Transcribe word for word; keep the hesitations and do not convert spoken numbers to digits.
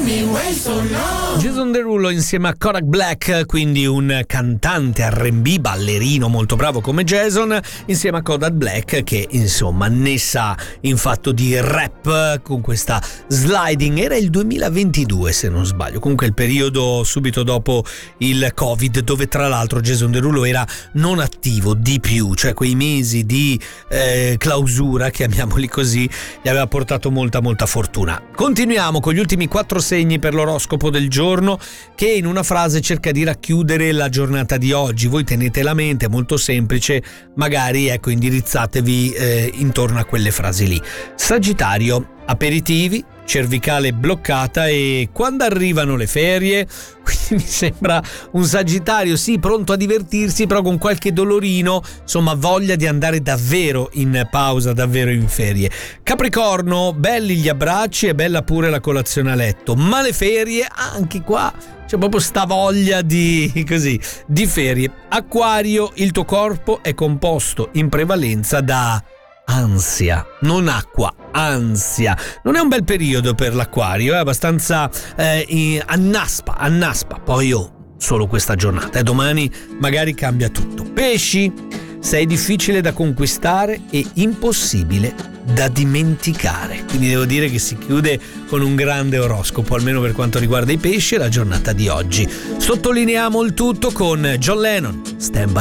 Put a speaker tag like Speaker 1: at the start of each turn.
Speaker 1: Jason Derulo insieme a Kodak Black, quindi un cantante erre and bi, ballerino molto bravo come Jason, insieme a Kodak Black che insomma ne sa in fatto di rap con questa Sliding. Era il duemilaventidue se non sbaglio, comunque il periodo subito dopo il Covid, dove tra l'altro Jason Derulo era non attivo di più, cioè quei mesi di eh, clausura, chiamiamoli così, gli aveva portato molta molta fortuna. Continuiamo con gli ultimi quattro segni per l'oroscopo del giorno, che in una frase cerca di racchiudere la giornata di oggi. Voi tenete la mente, è molto semplice, magari ecco indirizzatevi eh, intorno a quelle frasi lì. Sagittario, aperitivi, cervicale bloccata e quando arrivano le ferie, quindi mi sembra un Sagittario sì pronto a divertirsi però con qualche dolorino, insomma voglia di andare davvero in pausa, davvero in ferie. Capricorno, belli gli abbracci e bella pure la colazione a letto, ma le ferie anche qua c'è proprio sta voglia di così di ferie. Acquario, il tuo corpo è composto in prevalenza da ansia, non acqua, ansia. Non è un bel periodo per l'acquario, è abbastanza eh, annaspa, annaspa. Poi oh, solo questa giornata e domani magari cambia tutto. Pesci, sei difficile da conquistare e impossibile da dimenticare. Quindi devo dire che si chiude con un grande oroscopo, almeno per quanto riguarda i pesci e la giornata di oggi. Sottolineiamo il tutto con John Lennon, Stand By